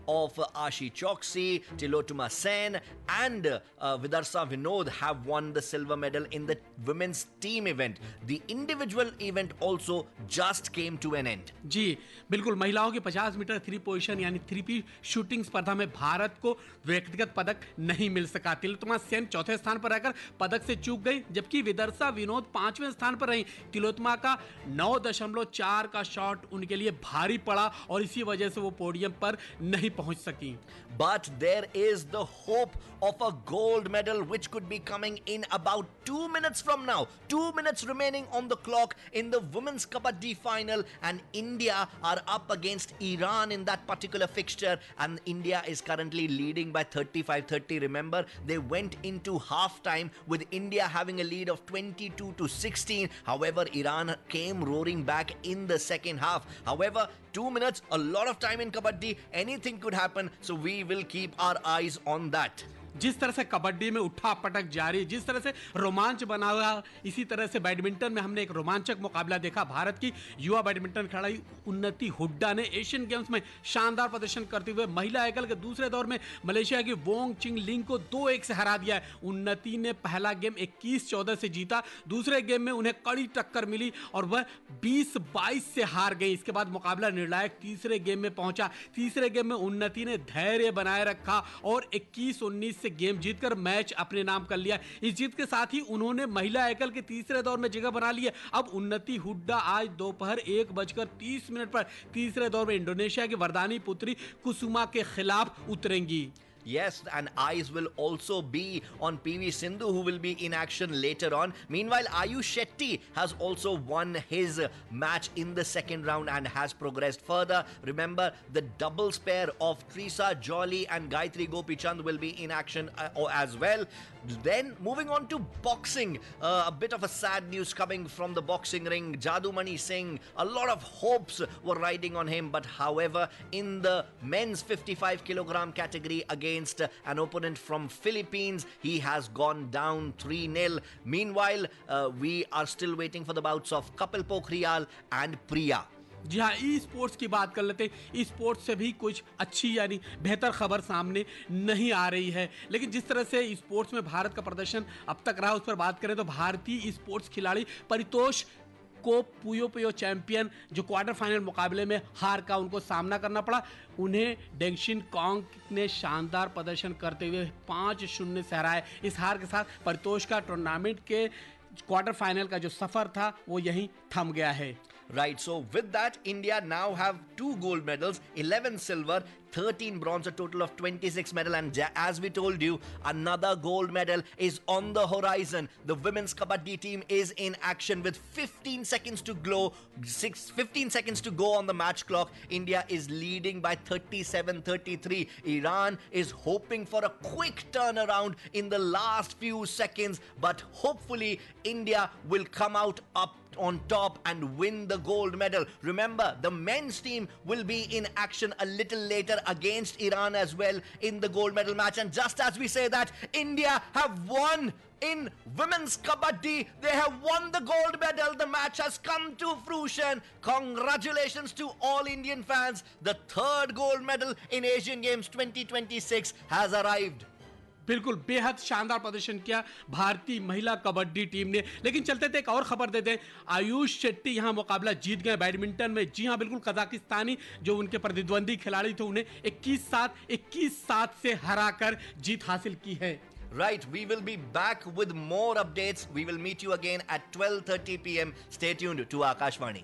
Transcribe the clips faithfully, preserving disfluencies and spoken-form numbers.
of uh, Ashi Choksi, Tilotuma Sen, and uh, uh, Vidarsa Vinod have won the silver medal in the women's team event. The individual event also just came to an end. जी बिल्कुल, महिलाओं के पचास metre three position यानी three P shooting स्पर्धा में भारत को व्यक्तिगत पदक नहीं मिल सका। तिलोत्तमा सेन चौथे स्थान पर रहकर पदक से चूक गई, जबकि विदर्शा विनोद पांचवें स्थान पर रही। तिलोत्तमा का नौ दशमलव चार का शॉट उनके लिए भारी पड़ा और इसी वजह से वो पोडियम पर नहीं पहुंच सकी। But there is the hope of a gold medal which could be coming in about two minutes from now. Two minutes remaining on the clock in the women's Kabaddi final, and India are up against Iran in that particular fixture, and India is currently leading by thirty-five thirty. Remember, they went into halftime with India having a lead of twenty-two to sixteen. However, Iran came roaring back in the second half. However, two minutes, a lot of time in Kabaddi, anything could happen, so we will keep our eyes on that. जिस तरह से कबड्डी में उठा पटक जारी, जिस तरह से रोमांच बना हुआ, इसी तरह से बैडमिंटन में हमने एक रोमांचक मुकाबला देखा। भारत की युवा बैडमिंटन खिलाड़ी उन्नति हुड्डा ने एशियन गेम्स में शानदार प्रदर्शन करते हुए महिला एकल के दूसरे दौर में मलेशिया की वोंग चिंग लिंग को दो एक से हरा दिया है। उन्नति ने पहला गेम इक्कीस चौदह से जीता, दूसरे गेम में उन्हें कड़ी टक्कर मिली और वह बीस बाईस से हार गई। इसके बाद मुकाबला निर्णायक तीसरे गेम में पहुंचा। तीसरे गेम में उन्नति ने धैर्य बनाए रखा और इक्कीस उन्नीस गेम जीतकर मैच अपने नाम कर लिया। इस जीत के साथ ही उन्होंने महिला एकल के तीसरे दौर में जगह बना ली है। अब उन्नति हुड्डा आज दोपहर एक बजकर तीस मिनट पर तीसरे दौर में इंडोनेशिया की वरदानी पुत्री कुसुमा के खिलाफ उतरेंगी। Yes, and eyes will also be on P V Sindhu, who will be in action later on. Meanwhile, Ayush Shetty has also won his match in the second round and has progressed further. Remember, the doubles pair of Trisa Jolly and Gayatri Gopichand will be in action uh, as well. Then, moving on to boxing, uh, a bit of a sad news coming from the boxing ring. Jadumani Singh, a lot of hopes were riding on him, but however, in the men's fifty-five kilogram category against an opponent from Philippines, he has gone down three nil. Meanwhile, uh, we are still waiting for the bouts of Kapil Pokhriyal and Priya. जी हाँ, e sports की बात कर लेते हैं। E sports से भी कुछ अच्छी यानी बेहतर खबर सामने नहीं आ रही है, लेकिन जिस तरह से ई स्पोर्ट्स में भारत का प्रदर्शन अब तक रहा उस पर बात करें तो भारतीय ई स्पोर्ट्स खिलाड़ी परितोष को पुयो पुयो चैंपियन जो क्वार्टर फाइनल मुकाबले में हार का उनको सामना करना पड़ा, उन्हें डेंगशिन कॉन्ग ने शानदार प्रदर्शन करते हुए पाँच शून्य से हराया। इस हार के साथ परितोष का टूर्नामेंट के क्वार्टर फाइनल का जो सफर था वो यहीं थम गया है। Right, so with that, India now have two gold medals, eleven silver, thirteen bronze, a total of twenty-six medal. And as we told you, another gold medal is on the horizon. The women's Kabaddi team is in action with fifteen seconds to go, six, fifteen seconds to go on the match clock. India is leading by thirty-seven thirty-three. Iran is hoping for a quick turnaround in the last few seconds, but hopefully India will come out up on top and win the gold medal. Remember, the men's team will be in action a little later against Iran as well in the gold medal match. And just as we say that, India have won in women's Kabaddi. They have won the gold medal. The match has come to fruition. Congratulations to all Indian fans. The third gold medal in Asian Games twenty twenty-six has arrived. बिल्कुल बेहद शानदार प्रदर्शन किया भारतीय महिला kabaddi team ने। लेकिन चलते थे एक और खबर देते हैं। आयुष शेट्टी यहां मुकाबला जीत गए बैडमिंटन में। जी हां, बिल्कुल कजाकिस्तानी जो उनके प्रतिद्वंदी खिलाड़ी थे उन्हें इक्कीस सात इक्कीस सात से हराकर जीत हासिल की है। Right, we will be back with more updates. We will meet you again at twelve thirty p m Stay tuned to Akashvani.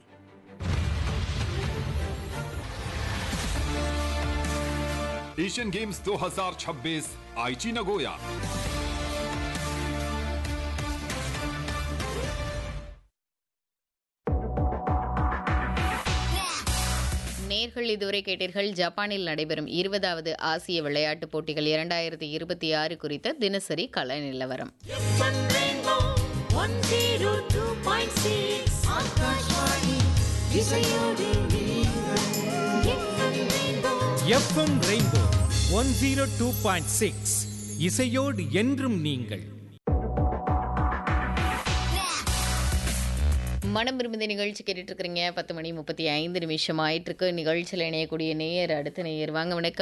Asian games दो हज़ार छब्बीस आईची नगोया। நேர்கள் இதுவரை கேட்டீர்கள் ஜப்பானில் நடைபெறும் இருபதாவது ஆசிய விளையாட்டுப் போட்டிகள் இரண்டாயிரத்தி இருபத்தி ஆறு குறித்த தினசரி கள நிலவரம். FM rainbow one zero two point six இசையோடு என்றும் நீங்கள். மனம் விரும்புத நிகழ்ச்சி கேட்டுட்டு இருக்கிறீங்க. பத்து மணி முப்பத்தி ஐந்து நிமிஷம் ஆயிட்டு இருக்கு. நிகழ்ச்சியில் இணையக்கூடிய நேயர் அடுத்த நேயர் வாங்க. வணக்கம்.